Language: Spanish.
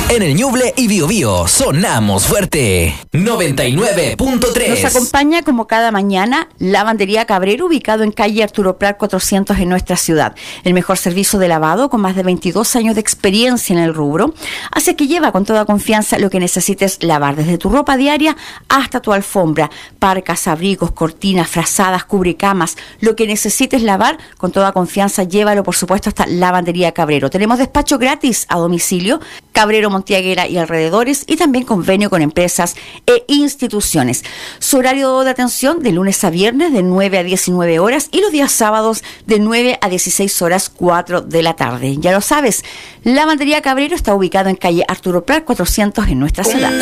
En el Ñuble y Biobío sonamos fuerte. 99.3. Nos acompaña como cada mañana Lavandería Cabrero, ubicado en calle Arturo Prat 400 en nuestra ciudad. El mejor servicio de lavado con más de 22 años de experiencia en el rubro. Así que lleva con toda confianza lo que necesites lavar, desde tu ropa diaria hasta tu alfombra, parcas, abrigos, cortinas, frazadas, cubrecamas. Lo que necesites lavar con toda confianza, llévalo por supuesto hasta Lavandería Cabrero. Tenemos despacho gratis a domicilio, Cabrero, Montiaguera y alrededores, y también convenio con empresas e instituciones. Su horario de atención de lunes a viernes de 9 a 19 horas y los días sábados de 9 a 16 horas 4 de la tarde. Ya lo sabes, Lavandería Cabrero está ubicado en calle Arturo Prat 400 en nuestra ciudad.